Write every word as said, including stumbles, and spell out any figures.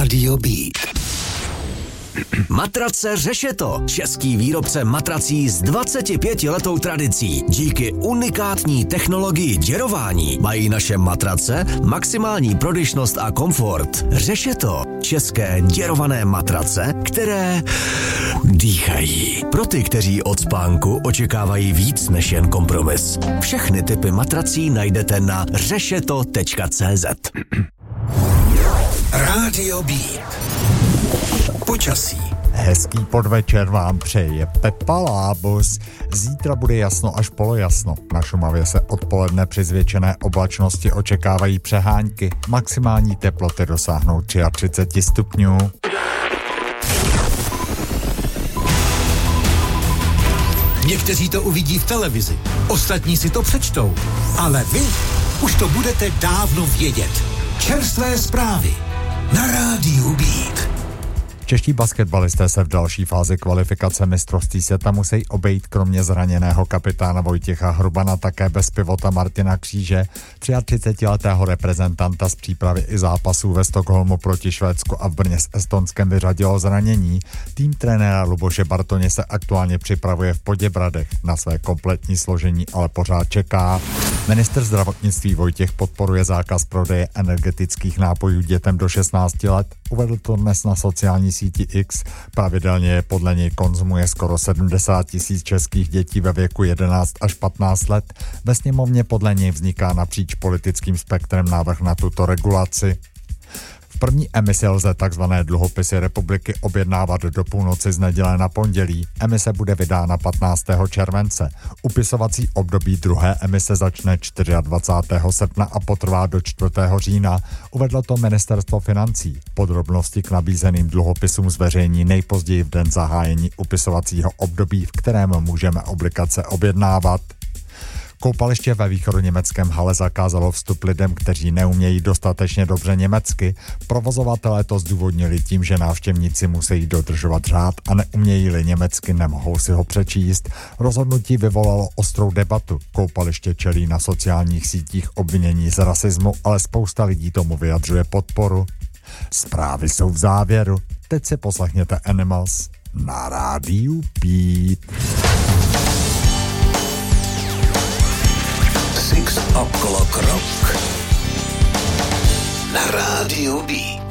Rádio Beat. Matrace Řešeto, český výrobce matrací s dvacetipětiletou tradicí. Díky unikátní technologii děrování mají naše matrace maximální prodyšnost a komfort. Řešeto, české děrované matrace, které dýchají. Pro ty, kteří od spánku očekávají víc než jen kompromis. Všechny typy matrací najdete na řešeto tečka cé zet. Rádio Beat. Počasí. Hezký podvečer vám přeje Pepa Lábus. Zítra bude jasno až polojasno. Na Šumavě se odpoledne při zvětšené oblačnosti očekávají přehánky. Maximální teploty dosáhnou třicet tři stupňů. Někteří to uvidí v televizi, ostatní si to přečtou, ale vy už to budete dávno vědět. Čerstvé zprávy na Rádiu Beat. Čeští basketbalisté se v další fázi kvalifikace mistrovství světa musí obejít kromě zraněného kapitána Vojtěcha Hrubana také bez pivota Martina Kříže, třiatřicetiletého reprezentanta z přípravy i zápasů ve Stockholmu proti Švédsku a v Brně s Estonskem vyřadilo zranění. Tým trenéra Luboše Bartoně se aktuálně připravuje v Poděbradech. Na své kompletní složení ale pořád čeká. Ministr zdravotnictví Vojtěch podporuje zákaz prodeje energetických nápojů dětem do šestnácti let. Uvedl to dnes na sociální síti X. Pravidelně je podle něj konzumuje skoro sedmdesát tisíc českých dětí ve věku jedenáct až patnáct let. Ve sněmovně podle něj vzniká napříč politickým spektrem návrh na tuto regulaci. V první emisi lze takzvané dluhopisy republiky objednávat do půlnoci z neděle na pondělí. Emise bude vydána patnáctého července. Upisovací období druhé emise začne dvacátého čtvrtého srpna a potrvá do čtvrtého října. Uvedlo to ministerstvo financí. Podrobnosti k nabízeným dluhopisům zveřejní nejpozději v den zahájení upisovacího období, v kterém můžeme obligace objednávat. Koupaliště ve východoněmeckém Halle zakázalo vstup lidem, kteří neumějí dostatečně dobře německy. Provozovatelé to zdůvodnili tím, že návštěvníci musí dodržovat řád a neumějí-li německy, nemohou si ho přečíst. Rozhodnutí vyvolalo ostrou debatu. Koupaliště čelí na sociálních sítích obvinění z rasismu, ale spousta lidí tomu vyjadřuje podporu. Zprávy jsou v závěru. Teď si poslechněte Animals na Rádiu Beat. Six O'Clock Rock na Rádiu Beat.